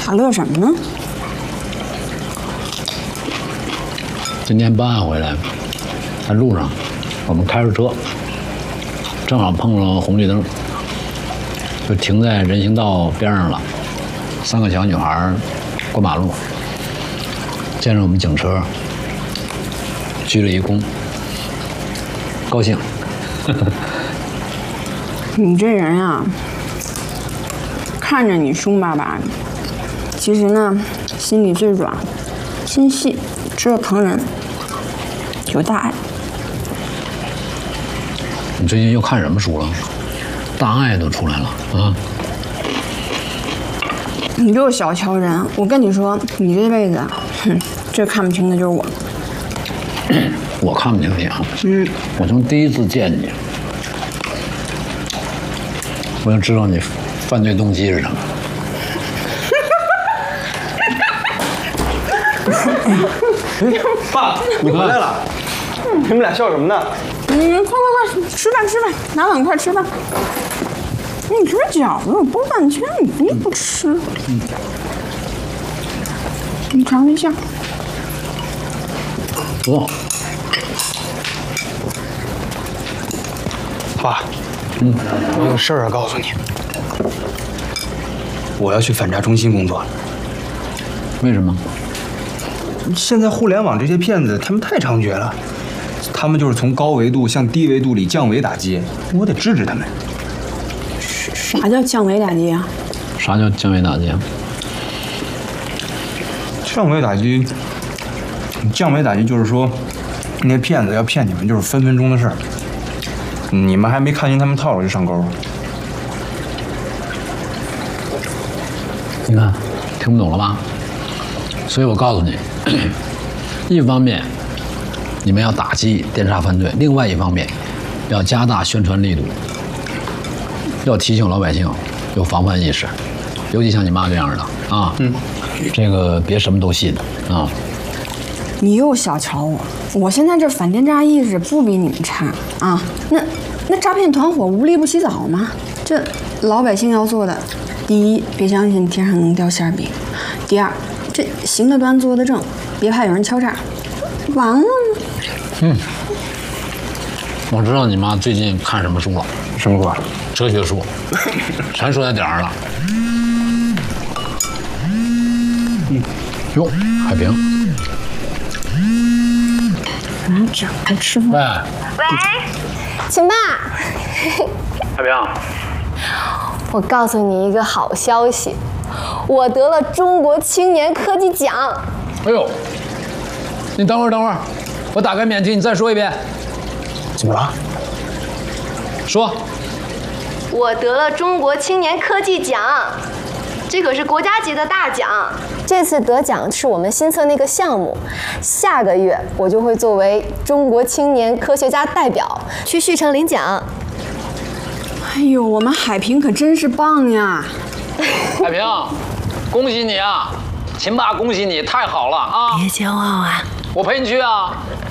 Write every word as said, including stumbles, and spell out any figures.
傻乐什么呢？ 今天办案回来，在路上，我们开着车，正好碰上红绿灯，就停在人行道边上了。三个小女孩过马路，见着我们警车，鞠了一躬，高兴。 你这人啊，看着你凶巴巴的，其实呢，心里最软，心细，知道疼人，有大爱。 你最近又看什么书了？大爱都出来了啊！ 你就是小瞧人，我跟你说，你这辈子，哼，最看不清的就是我。 我看不清你啊！ 嗯， 我从第一次见你，我就知道你犯罪动机是什么。 哎，爸，你回来了！你们俩笑什么呢？ 嗯，快快快，吃饭吃饭，拿碗快吃饭。你吃饺子，我剥半圈，你非不吃。嗯，你尝一下。 哇！ 爸，嗯，我有事儿要告诉你。我要去反诈中心工作了。 为什么？ 现在互联网这些骗子，他们太猖獗了。他们就是从高维度向低维度里降维打击，我得制止他们。 啥叫降维打击啊？ 啥叫降维打击啊？ 降维打击，降维打击就是说，那些骗子要骗你们，就是分分钟的事儿。你们还没看清他们套路就上钩。 你看，听不懂了吧？所以我告诉你，一方面你们要打击电诈犯罪，另外一方面要加大宣传力度，要提醒老百姓有防范意识，尤其像你妈这样的啊，嗯，这个别什么都信啊。 你又小瞧我，我现在这反电诈意识不比你们差啊。那那诈骗团伙无利不起早吗？这老百姓要做的，第一，别相信天上能掉馅饼；第二，这行得端坐得正，别怕有人敲诈。完了呢。 嗯，我知道你妈最近看什么书了。 什么书？ 哲学书，全说在点儿上了。嗯，哟，海平。 啊，这还吃饭？ 喂， 喂，亲爸。 海平， 我告诉你一个好消息，我得了中国青年科技奖。 哎呦，你等会儿，等会儿，我打开免提，你再说一遍。 怎么了？ 说。 我得了中国青年科技奖，这可是国家级的大奖。这次得奖是我们新测那个项目，下个月我就会作为中国青年科学家代表去旭城领奖。 哎呦，我们海平可真是棒呀！ 海平，恭喜你啊！秦爸，恭喜你，太好了啊！ 别骄傲啊！ 我陪你去啊！